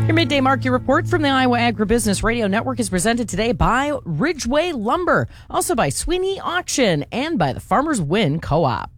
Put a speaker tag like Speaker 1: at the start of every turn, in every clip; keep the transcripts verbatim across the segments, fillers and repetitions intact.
Speaker 1: Your midday market report from the Iowa Agribusiness Radio Network is presented today by Ridgeway Lumber, also by Sweeney Auction, and by the Farmers Win Co-op.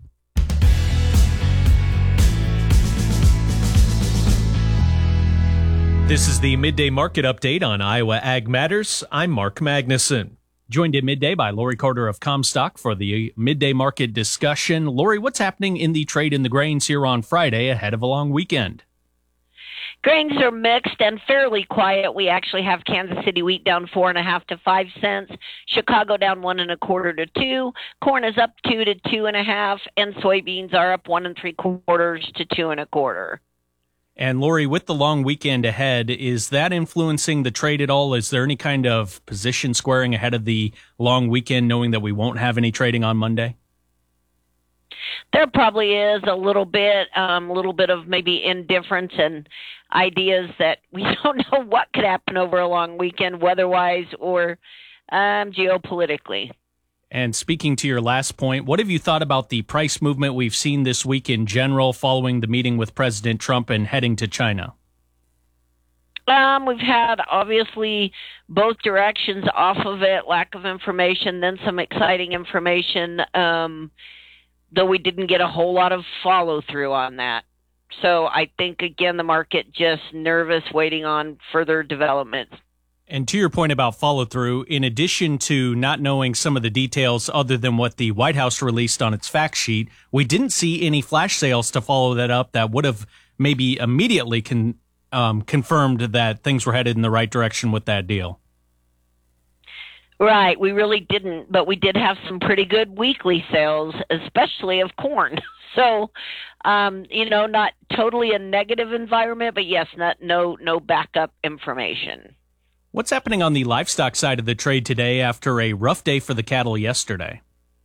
Speaker 2: This is the Midday Market Update on Iowa Ag Matters. I'm Mark Magnuson. Joined at midday by Lori Carter of Comstock for the Midday Market discussion. Lori, what's happening in the trade in the grains here on Friday ahead of a long weekend?
Speaker 3: Grains are mixed and fairly quiet. We actually have Kansas City wheat down four and a half to five cents. Chicago down one and a quarter to two. Corn is up two to two and a half, and soybeans are up one and three quarters to two and a quarter.
Speaker 2: And Lori, with the long weekend ahead, is that influencing the trade at all? Is there any kind of position squaring ahead of the long weekend, knowing that we won't have any trading on Monday?
Speaker 3: There probably is a little bit, um, a little bit of maybe indifference and ideas that we don't know what could happen over a long weekend, weather-wise or um, geopolitically.
Speaker 2: And speaking to your last point, what have you thought about the price movement we've seen this week in general following the meeting with President Trump and heading to China?
Speaker 3: Um, we've had, obviously, both directions off of it, lack of information, then some exciting information, um, though we didn't get a whole lot of follow-through on that. So I think, again, the market just nervous, waiting on further developments.
Speaker 2: And to your point about follow-through, in addition to not knowing some of the details other than what the White House released on its fact sheet, we didn't see any flash sales to follow that up that would have maybe immediately con- um, confirmed that things were headed in the right direction with that deal.
Speaker 3: Right, we really didn't, but we did have some pretty good weekly sales, especially of corn. So, um, you know, not totally a negative environment, but yes, not no no backup information.
Speaker 2: What's happening on the livestock side of the trade today after a rough day for the cattle yesterday?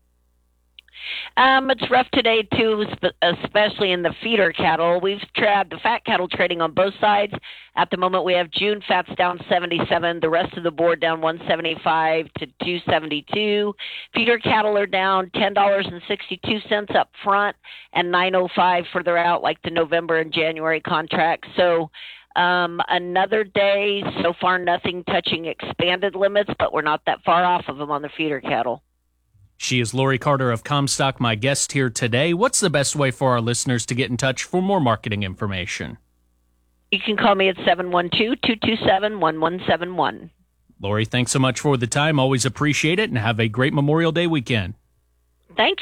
Speaker 3: Um, it's rough today, too, especially in the feeder cattle. We've tried the fat cattle trading on both sides. At the moment, we have June fats down seventy-seven, the rest of the board down one seventy-five to two seventy-two. Feeder cattle are down ten dollars and sixty-two cents up front and nine oh five further out, like the November and January contracts. So um, another day, so far nothing touching expanded limits, but we're not that far off of them on the feeder cattle.
Speaker 2: She is Lori Carter of Comstock, my guest here today. What's the best way for our listeners to get in touch for more marketing information?
Speaker 3: You can call me at seven one two, two two seven, one one seven one.
Speaker 2: Lori, thanks so much for the time. Always appreciate it, and have a great Memorial Day weekend.
Speaker 3: Thanks.